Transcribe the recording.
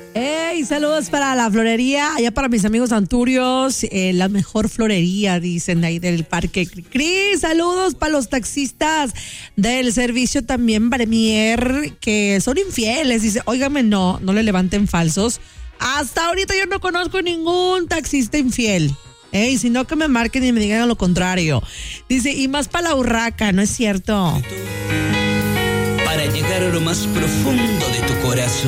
Hey, saludos para la florería, allá para mis amigos anturios, la mejor florería, dicen ahí del Parque Cris. Saludos para los taxistas del servicio también Premier, que son infieles. Dice, óigame, no le levanten falsos. Hasta ahorita yo no conozco ningún taxista infiel. Sino que me marquen y me digan lo contrario. Dice, y más para la urraca, ¿no es cierto? Para llegar a lo más profundo de tu corazón.